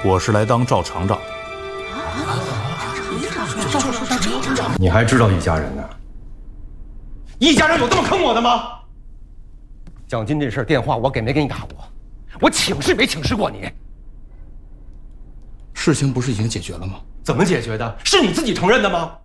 我是来当赵厂长的。 你还知道易家人呢？易家人有这么坑我的吗？奖金这事儿，电话我给没给你打过？我请示没请示过你？ 事情不是已经解决了吗？ 怎么解决的？是你自己承认的吗？